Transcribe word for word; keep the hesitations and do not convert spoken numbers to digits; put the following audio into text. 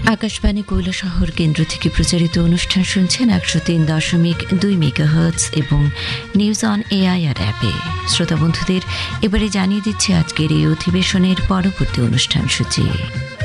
আকাশবাণী কৈলাসহর কেন্দ্র থেকে প্রচারিত অনুষ্ঠান শুনছেন একশো তিন দশমিক দুই মেগাহার্টজ এবং নিউজ অন এআইআর অ্যাপে। শ্রোতা বন্ধুদের এবারে জানিয়ে দিচ্ছে আজকের এই অধিবেশনের পরবর্তী অনুষ্ঠান সূচি।